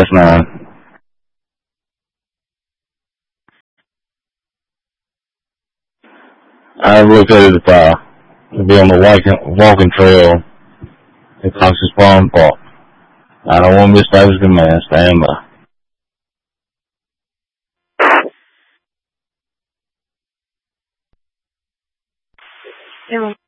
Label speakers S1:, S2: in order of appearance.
S1: 9. I've located the fire. It'll be on the walking trail at Cox's Farm Park. 901 Dispatcher's Command. Stand by.
S2: Zero